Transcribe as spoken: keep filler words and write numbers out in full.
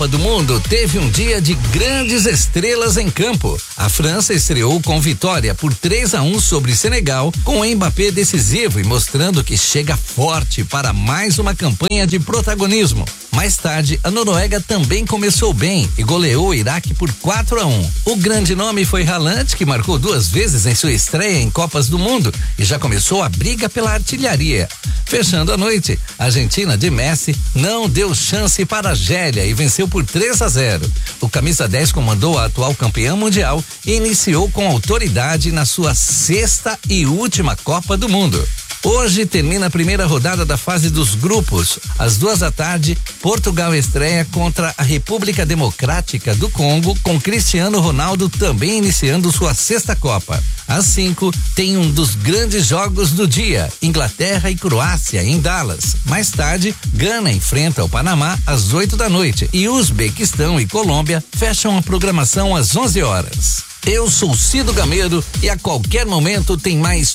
Copa do Mundo teve um dia de grandes estrelas em campo. A França estreou com vitória por três a um sobre Senegal, com o Mbappé decisivo e mostrando que chega forte para mais uma campanha de protagonismo. Mais tarde, a Noruega também começou bem e goleou o Iraque por quatro a um. O grande nome foi Haaland, que marcou duas vezes em sua estreia em Copas do Mundo e já começou a briga pela artilharia. Fechando a noite, a Argentina de Messi não deu chance para a Argélia e venceu por três a zero. O camisa dez comandou a atual campeã mundial e iniciou com autoridade na sua sexta e última Copa do Mundo. Hoje termina a primeira rodada da fase dos grupos. Às duas da tarde, Portugal estreia contra a República Democrática do Congo, com Cristiano Ronaldo também iniciando sua sexta Copa. Às cinco, tem um dos grandes jogos do dia, Inglaterra e Croácia, em Dallas. Mais tarde, Gana enfrenta o Panamá às oito da noite e Uzbequistão e Colômbia fecham a programação às onze horas. Eu sou Cido Gameiro e a qualquer momento tem mais